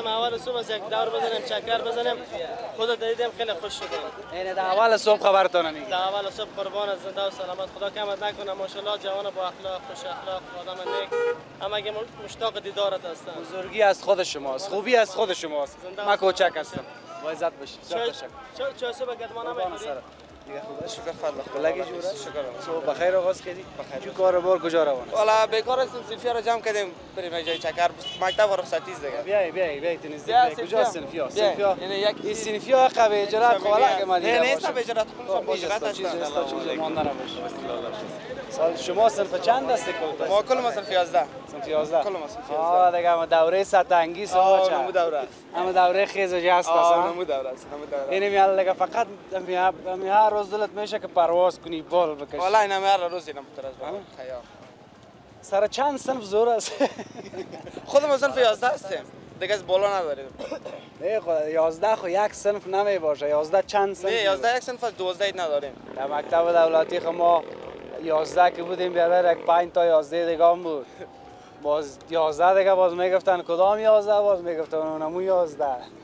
اول صبح از یک دور بزنیم چکر بزنیم. خودت دیدیم خیلی خوش شدیم. این در اول صبح خبرتون میگم. در اول صبح قربان زنده و سلامت خدا کمت نکنه. ماشاءالله جوان با اخلاق خوش اخلاق آدم نیک. همه مشتاق دیدارت هستن. بزرگی از خود شماست، خوبی از خود شماست. من کوچک هستم. با عزت باشید. چای صبح گدمانه میخوری؟ دیگه خوبه شکر خدا. بلگی جوره شکر. صبح بخیر آغاز کردی؟ بخیر. چه کاربار کجا روانه؟ والا بیکار هستیم سلفیا رو جمع کردیم بریم جای چکر مکتب رخصتی است دیگه. بیای تنیز کجا سلفیا؟ سلفیا. یعنی یک سلفیا قبه اجرات خواله که ما دیگه. نه نیست به اجرات خودم اجرات هست. چیز مانده نباشه. سال شما صنف چند است کل؟ ما کل ما صنف 11. صنف 11. کل ما صنف 11. دیگه ما دوره سطح انگیز بچه. نمو دوره. اما دوره خیز و جست است. نمو دوره است. نمو دوره. اینی میال دیگه فقط می هر روز دلت میشه که پرواز کنی بال بکشی. والا اینا هر روز اینا مترز خیام. سر چند صنف زور است. خودم صنف 11 هستیم. دیگه از بالا نداریم. نه خدا 11 خو یک صنف نمی باشه. 11 چند صنف؟ نه 11 یک صنف 12 نداریم. در مکتب دولتی ما 11 که بودیم بیادر یک 5 تا 11 دیگه هم بود. باز 11 دیگه باز میگفتن کدام 11 باز میگفتن اونمو 11.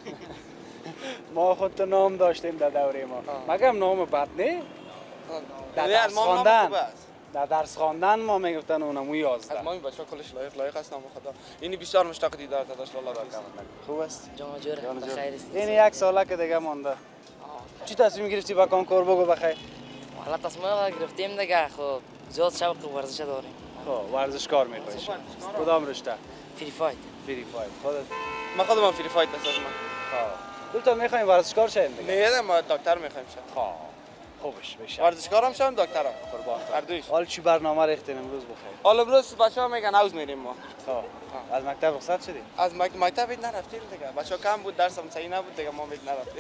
ما خود تو نام داشتیم در دوره ما. مگم نام بد نه؟ در درس خواندن. در درس خواندن ما میگفتن اونمو 11. ما این بچه‌ها کلش لایق هستن خدا. اینی بسیار مشتاق دیدار داشت الله رحمت. خوب است. جان جوره بخیر است. این یک ساله که دیگه مونده. چی تصمیم گرفتی با کنکور بگو بخیر؟ حالا تصمیم گرفتیم دیگه خب زیاد شوق ورزش داریم. خب ورزشکار میخوای کدام رشته؟ فری فایت. فری فایت. خودت؟ ما خودم فری فایت هستم. خب تو میخوایم ورزشکار شیم دیگه؟ نه ما دکتر میخوایم شیم. خب خوبش بشه. ورزشکارم شم دکترم. قربان. هر دویش. حال چی برنامه ریختین امروز بخیر؟ حالا امروز بچه‌ها میگن حوض میریم ما. خب از مکتب رخصت شدی؟ از مکتب نرفتیم دیگه. بچه‌ها کم بود درسم صحیح نبود دیگه ما نرفتیم.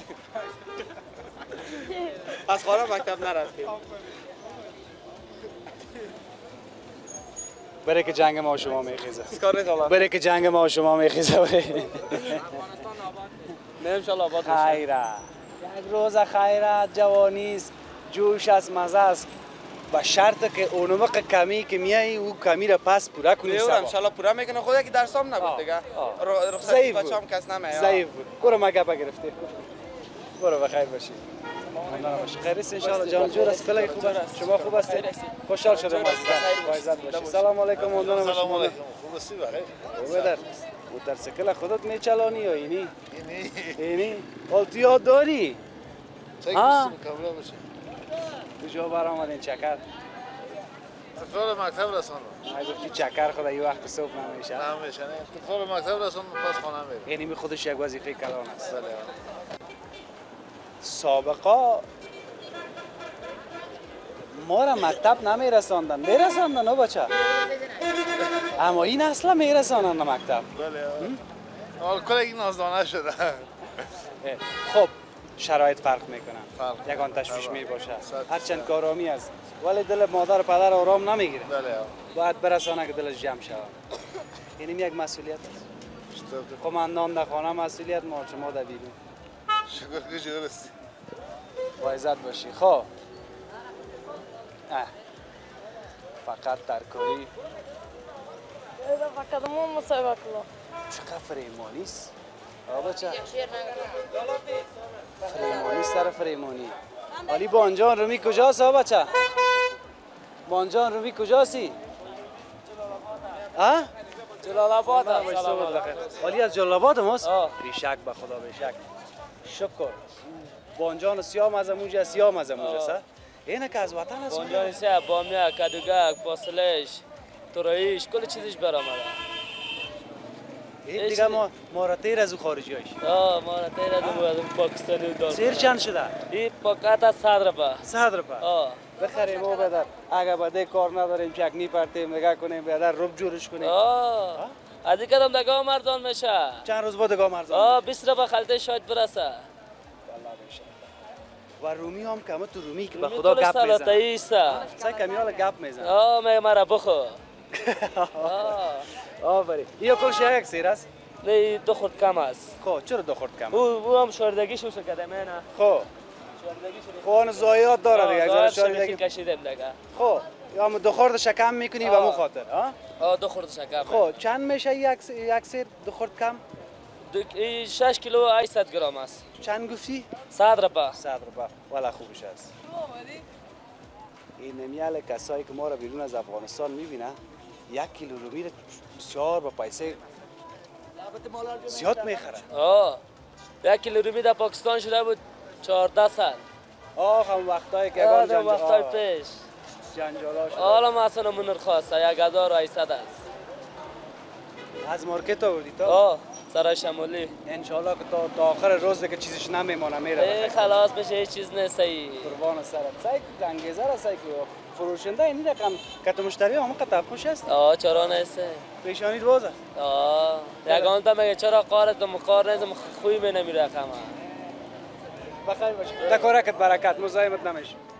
از خانه مکتب نرفتیم. بره که جنگ ما و شما میخیزه. کار نیست حالا. بره که جنگ ما و شما میخیزه. نه ان شاء الله آباد بشه. خیره. یک روز خیرت جوانی است. جوش از مزه است. با شرط که اونمق کمی که میای او کمی را پس پورا کنی سبا. ان شاء الله پورا میکنه خدا که درسام نبود دیگه. رخصتی بچه‌ام کس نمیاد. ضعیف بود. برو ما گپا گرفتی. برو بخیر باشی. خیر است ان شاء الله جان جور است کلی خوب است. شما خوب هستید؟ خوشحال شدم عزیزم. باشید. سلام علیکم مندون سلام علیکم. خوب هستی بخیر؟ خوبه موتورسیکل خودت میچلانی یا اینی؟ اینی؟ حال تو یاد داری؟ چه کسی کاملا باشه. کجا برآمدین چکر؟ تفرار مکتب رساندم. گفتی چکر خدا یه وقت صبح نمیشه. نمیشه نه. تفرار مکتب رساندم پس خانه میرم. یعنی می خودش یک وظیفه کلان است. بله. سابقا ما را مکتب نمیرساندن. میرساندن او بچه. اما این اصلا میرساندن مکتب. بله. حال کلی نازدانه شده. خب شرایط فرق میکنن. یکان تشویش می باشه. هرچند کارامی است. ولی دل مادر و پدر آرام نمیگیره. بله. باید برسانه که دلش جمع شود. این یک مسئولیت است. قماندان در خانه مسئولیت ما شما در بیرون. شکر که جور است. با عزت باشی. خب فقط ترکاری فقط ما مصاحبه کلا چقدر فریمانی است بچه فریمانی سر فریمانی علی بانجان رومی کجاست بچه بانجان رومی کجاستی جلال آباد. علی از جلال آباد ماست بیشک به خدا بیشک شکر بانجان سیام از موجه سیام از موجه سه اینه که از وطن است بانجان سه بامیه کدوگک فاصلش تورایش کل چیزش برآمده. این دیگه ما را تیر از او خارجی هایش ما را تیر از او پاکستانی دار سیر چند شده؟ این پاکت از 100 روپه 100 روپه بخریم او بدر اگه بده کار نداریم چکنی پرتیم نگاه کنیم بدر رب جورش کنیم از این کدام دگاه مرزان میشه چند روز با دگاه مرزان 20 روپه خلطه شاید برسه والله میشه و رومی هم کمه تو رومی که به خدا گپ میزن سعی کمیال گپ میزن میگه مرا بخو آفرین این کل شیعه یک سیر است؟ نه دو خورد کم است. خب چرا دو خورد کم؟ او هم شاردگیشو کده نه. خب خون زایات داره دیگه شاردگی کشیدم دیگه. خب یا دو خوردش کم میکنی به مو خاطر دو خوردش کم. خب چند میشه یک سیر دو خورد کم؟ این 6 کیلو 800 گرم است. چند گفتی؟ 100 روپه. 100 روپه. والا خوبش است. این نمیاله کسایی که ما را بیرون از افغانستان میبینه 1 کیلو رومی را بسیار با پیسه زیاد میخره. 1 کیلو رومی در پاکستان شده بود 14 سال. هم وقتایی که یگان در وقتای پیش جنجالا شده. حالا ما اصلا منر خواسته 1800 است. از مارکت آوردی تا؟ سرای شمالی. انشالله که تا آخر روز که چیزش نمیمونه میره. خلاص بشه هیچ چیز نیست. قربان سرت. سعی کو انگیزه را سعی کو. فروشنده این رقم کت مشتری هم قطع خوش است. چرا نیست؟ پیشانیت بازه. یگان تا میگه چرا قارت مقار نیست خوبی می نمیره رقم. بخیر باش. دکارکت برکت مزاحمت نمیشه.